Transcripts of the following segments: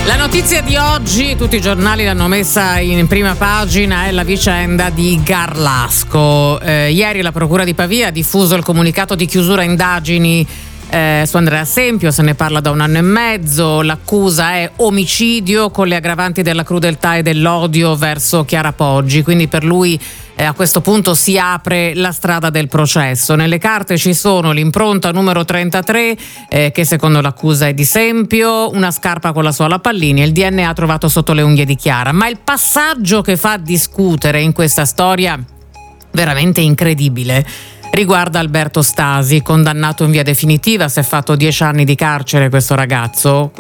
La notizia di oggi, tutti i giornali l'hanno messa in prima pagina, è la vicenda di Garlasco. Ieri la Procura di Pavia ha diffuso il comunicato di chiusura indagini su Andrea Sempio, se ne parla da 1 anno e mezzo. L'accusa è omicidio con le aggravanti della crudeltà e dell'odio verso Chiara Poggi, quindi per lui a questo punto si apre la strada del processo. Nelle carte ci sono l'impronta numero 33 che secondo l'accusa è di Sempio, una scarpa con la suola Pallini e il DNA trovato sotto le unghie di Chiara. Ma il passaggio che fa discutere in questa storia veramente incredibile riguarda Alberto Stasi, condannato in via definitiva. Si è fatto 10 anni di carcere questo ragazzo,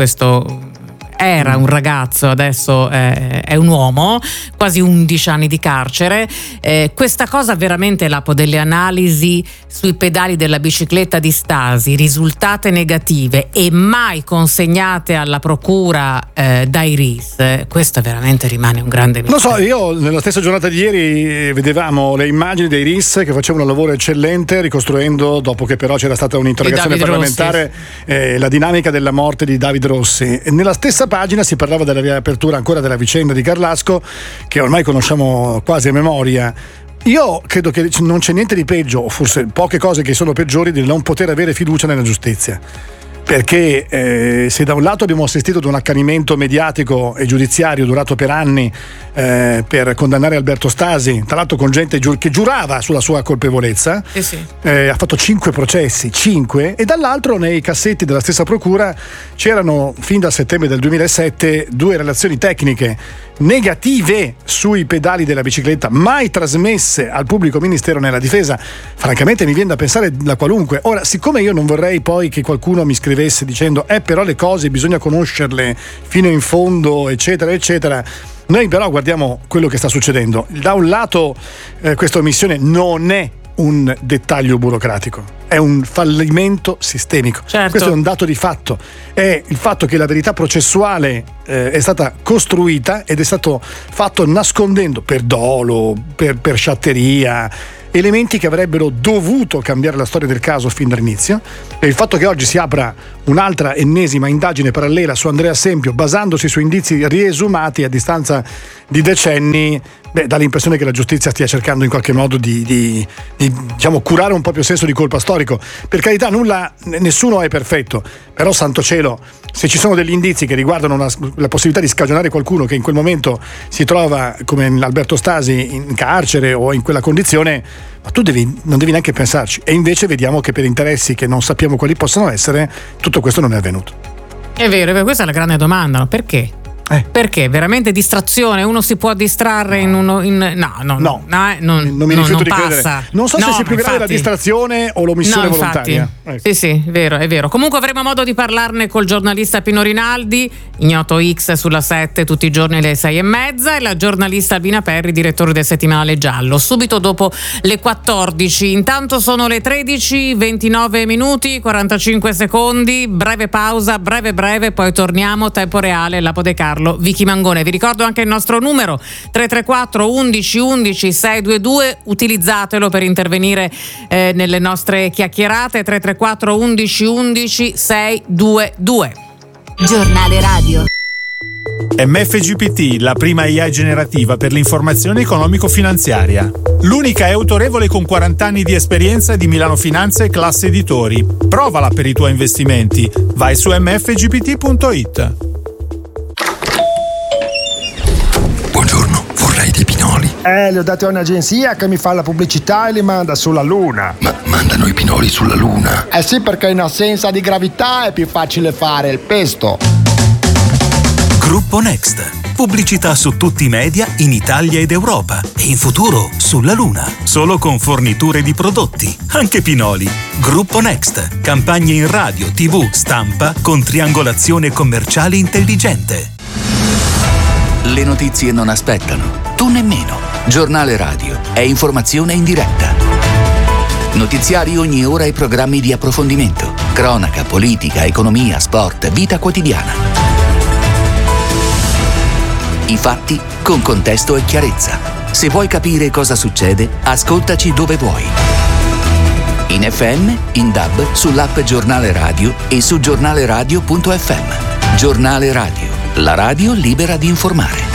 era un ragazzo, adesso è un uomo, quasi 11 anni di carcere. Questa cosa veramente, Lapo, delle analisi sui pedali della bicicletta di Stasi risultate negative e mai consegnate alla procura dai RIS, questo veramente rimane un grande mistero. Lo so, io nella stessa giornata di ieri vedevamo le immagini dei RIS che facevano un lavoro eccellente ricostruendo, dopo che però c'era stata un'interrogazione parlamentare, la dinamica della morte di David Rossi. E nella stessa pagina si parlava della riapertura ancora della vicenda di Garlasco, che ormai conosciamo quasi a memoria. Io credo che non c'è niente di peggio, o forse poche cose che sono peggiori, di non poter avere fiducia nella giustizia. Perché se da un lato abbiamo assistito ad un accanimento mediatico e giudiziario durato per anni per condannare Alberto Stasi, tra l'altro con gente che giurava sulla sua colpevolezza, ha fatto 5 processi, e dall'altro nei cassetti della stessa procura c'erano fin dal settembre del 2007 2 relazioni tecniche negative sui pedali della bicicletta, mai trasmesse al pubblico ministero nella difesa. Francamente mi viene da pensare la qualunque. Ora, siccome io non vorrei poi che qualcuno mi scrivesse dicendo però le cose bisogna conoscerle fino in fondo, eccetera eccetera, noi però guardiamo quello che sta succedendo. Da un lato questa omissione non è un dettaglio burocratico, è un fallimento sistemico. Certo. Questo è un dato di fatto, è il fatto che la verità processuale è stata costruita ed è stato fatto nascondendo per dolo, per sciatteria, elementi che avrebbero dovuto cambiare la storia del caso fin dall'inizio. E il fatto che oggi si apra un'altra ennesima indagine parallela su Andrea Sempio basandosi su indizi riesumati a distanza di decenni, dà l'impressione che la giustizia stia cercando in qualche modo di diciamo curare un proprio senso di colpa storico. Per carità, nessuno è perfetto, però santo cielo, se ci sono degli indizi che riguardano la possibilità di scagionare qualcuno che in quel momento si trova come Alberto Stasi in carcere o in quella condizione, ma tu non devi neanche pensarci. E invece vediamo che per interessi che non sappiamo quali possano essere, tutto questo non è avvenuto. È vero, questa è la grande domanda, no? Perché? Perché veramente distrazione? Uno si può distrarre non mi rifiuto di credere. Non so se sia più grave la distrazione o l'omissione volontaria. Sì, è vero. Comunque avremo modo di parlarne col giornalista Pino Rinaldi, Ignoto X sulla 7 tutti i giorni alle 6:30, e la giornalista Albina Perri, direttore del settimanale Giallo, subito dopo le 14. Intanto sono le 13:29 minuti 45 secondi, breve pausa, breve, poi torniamo, tempo reale, Lapo De Carlo, Vicky Mangone. Vi ricordo anche il nostro numero 334 11 11 622, utilizzatelo per intervenire nelle nostre chiacchierate. 334 11 11 622. Giornale radio. MFGPT, la prima AI generativa per l'informazione economico-finanziaria. L'unica è autorevole con 40 anni di esperienza di Milano Finanza e Classe Editori. Provala per i tuoi investimenti. Vai su mfgpt.it. Buongiorno, vorrei dei pinoli. Li ho dati a un'agenzia che mi fa la pubblicità e li manda sulla Luna. Ma mandano i pinoli sulla Luna? Sì, perché in assenza di gravità è più facile fare il pesto. Gruppo Next. Pubblicità su tutti i media in Italia ed Europa e in futuro sulla Luna. Solo con forniture di prodotti, anche pinoli. Gruppo Next. Campagne in radio, TV, stampa con triangolazione commerciale intelligente. Le notizie non aspettano, tu nemmeno. Giornale radio è informazione in diretta. Notiziari ogni ora e programmi di approfondimento. Cronaca, politica, economia, sport, vita quotidiana. I fatti con contesto e chiarezza. Se vuoi capire cosa succede, ascoltaci dove vuoi. In FM, in DAB, sull'app Giornale Radio e su giornaleradio.fm. Giornale Radio. La radio libera di informare.